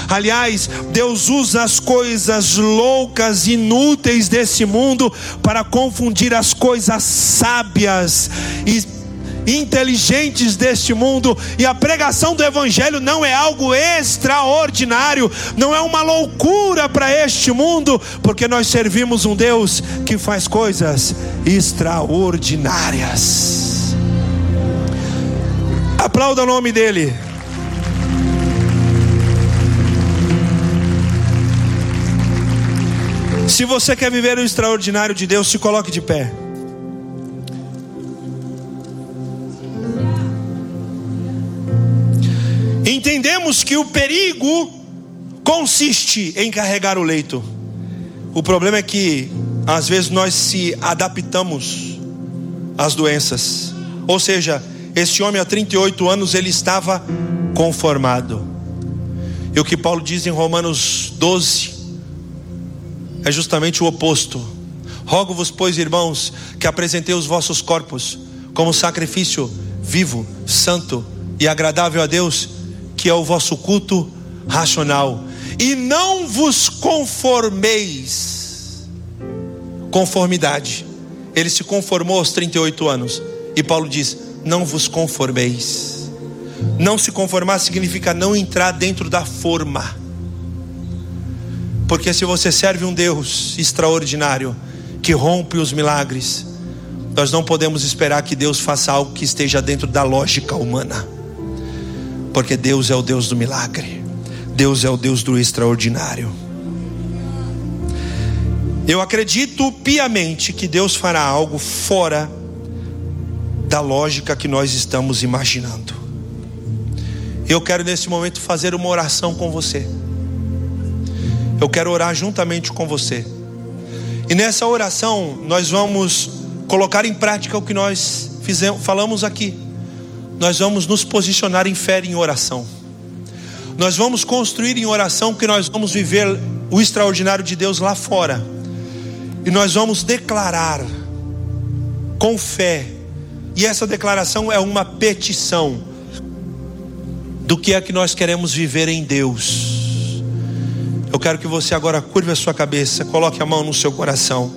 Aliás, Deus usa as coisas loucas, inúteis desse mundo para confundir as coisas sábias e inteligentes deste mundo. E a pregação do evangelho não é algo extraordinário, não é uma loucura para este mundo, porque nós servimos um Deus que faz coisas extraordinárias. Aplauda o nome dele. Se você quer viver o extraordinário de Deus, se coloque de pé. Entendemos que o perigo consiste em carregar o leito. O problema é que às vezes nós se adaptamos às doenças. Ou seja, esse homem há 38 anos ele estava conformado. E o que Paulo diz em Romanos 12 é justamente o oposto. Rogo-vos, pois, irmãos, que apresenteis os vossos corpos como sacrifício vivo, santo e agradável a Deus, que é o vosso culto racional. E não vos conformeis. Conformidade. Ele se conformou aos 38 anos. E Paulo diz: não vos conformeis. Não se conformar significa não entrar dentro da forma. Porque se você serve um Deus extraordinário, que rompe os milagres, nós não podemos esperar que Deus faça algo que esteja dentro da lógica humana. Porque Deus é o Deus do milagre. Deus é o Deus do extraordinário. Eu acredito piamente que Deus fará algo fora da lógica que nós estamos imaginando. Eu quero nesse momento fazer uma oração com você. Eu quero orar juntamente com você. E nessa oração nós vamos colocar em prática o que nós falamos aqui. Nós vamos nos posicionar em fé em oração. Nós vamos construir em oração que nós vamos viver o extraordinário de Deus lá fora. E nós vamos declarar com fé. E essa declaração é uma petição do que é que nós queremos viver em Deus. Eu quero que você agora curve a sua cabeça, coloque a mão no seu coração.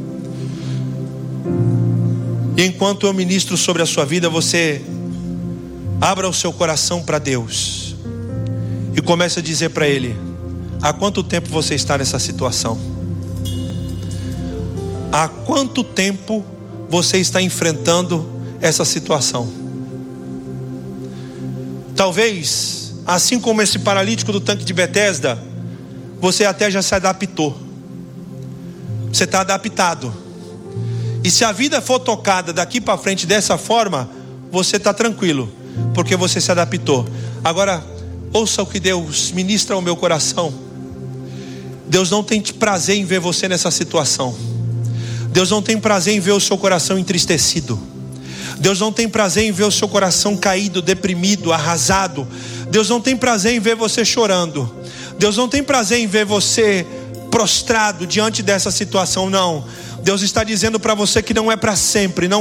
E enquanto eu ministro sobre a sua vida, você abra o seu coração para Deus e comece a dizer para Ele: há quanto tempo você está nessa situação? Há quanto tempo você está enfrentando essa situação? Talvez, assim como esse paralítico do tanque de Betesda, você até já se adaptou. Você está adaptado. E se a vida for tocada daqui para frente dessa forma, você está tranquilo, porque você se adaptou. Agora, ouça o que Deus ministra ao meu coração. Deus não tem prazer em ver você nessa situação. Deus não tem prazer em ver o seu coração entristecido. Deus não tem prazer em ver o seu coração caído, deprimido, arrasado. Deus não tem prazer em ver você chorando. Deus não tem prazer em ver você prostrado diante dessa situação, não. Deus está dizendo para você que não é para sempre, não